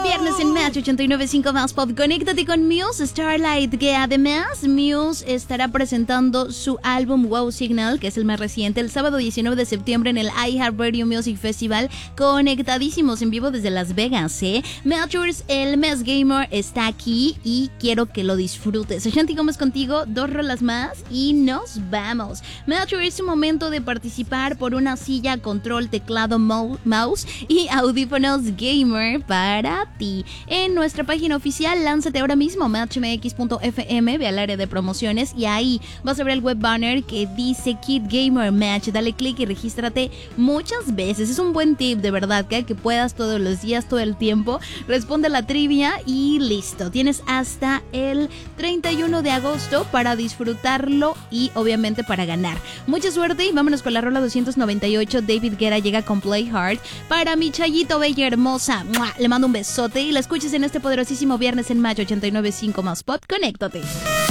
Viernes en Match 89.5 más Pop. Conéctate con Muse Starlight, que además Muse estará presentando su álbum Wow Signal, que es el más reciente, el sábado 19 de septiembre en el iHeartRadio Music Festival. Conectadísimos en vivo desde Las Vegas, Matchers, el Mes Gamer, está aquí y quiero que lo disfrutes. Ashanti Gómez contigo, 2 rolas más y nos vamos. Matchers, es momento de participar por una silla, control, teclado, mouse y audífonos gamer para ti. En nuestra página oficial, lánzate ahora mismo, matchmx.fm, ve al área de promociones y ahí vas a ver el web banner que dice Kid Gamer Match. Dale click y regístrate muchas veces. Es un buen tip, de verdad, que puedas todos los días, todo el tiempo. Responde a la trivia y listo. Tienes hasta el 31 de agosto para disfrutarlo y obviamente para ganar. Mucha suerte y vámonos con la rola 298. David Guetta llega con Play Hard. Para mi Chayito bella hermosa, ¡mua!, le mando un besote y la escuches en este poderosísimo viernes en Match 89.5 más Pop. Conéctate.